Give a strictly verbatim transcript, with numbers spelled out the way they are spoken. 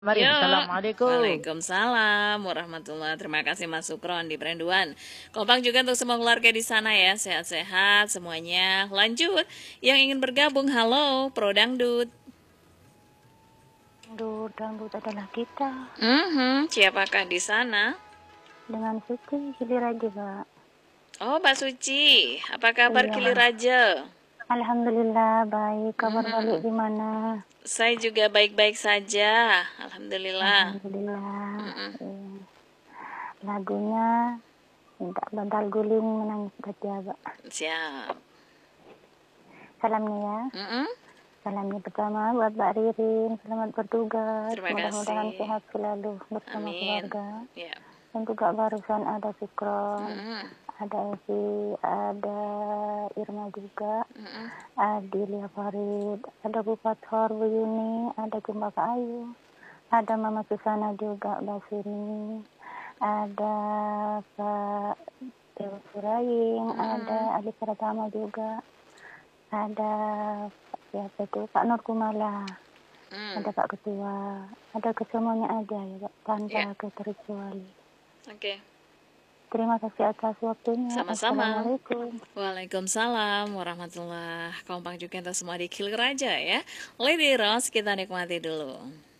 Mari, Yuk, assalamualaikum. Waalaikumsalam warahmatullahi. Terima kasih Mas Sukron di Perenduan. Kompak juga untuk semua keluarga di sana ya, sehat-sehat semuanya. Lanjut, yang ingin bergabung, halo, Pro Dangdut. Dangdut, dangdut adalah kita. Mhm, siapakah di sana? Dengan Suci Kiliraja, Pak. Oh, Mbak Suci, apa kabar Iya. Kiliraja? Alhamdulillah baik. Kabar Mhm. balik gimana? Saya juga baik-baik saja, alhamdulillah. Alhamdulillah. Mhm. Iya. Lagunya tidak bantal guling menangis saja, Pak. Siap. Salamnya ya. Mhm. Salamnya pertama buat Mbak Ririn. Selamat bertugas. Terima Mudah-mudahan kasih. sehat selalu bersama Amin. keluarga. Ya. Dan juga barusan ada Sukron, Mhm. ada Evi, ada Irma juga, Mhm. ada Lia Farid, ada Bupator Yuni, ada Cempaka Ayu, ada Mama Susana juga, Basini, ada Pak Dewa Suraing, Mhm. ada Ali Pratama juga, ada siapa itu Pak Nur Kumala, Hmm. ada Pak Ketua, ada kesemuanya aja ya Pak, tanpa Ya. keterkecuali. Oke. Terima kasih atas waktunya. Sama-sama. Assalamualaikum. Waalaikumsalam warahmatullahi. Kompak juga untuk semua di Kiliraja ya. Lady Rose, kita nikmati dulu.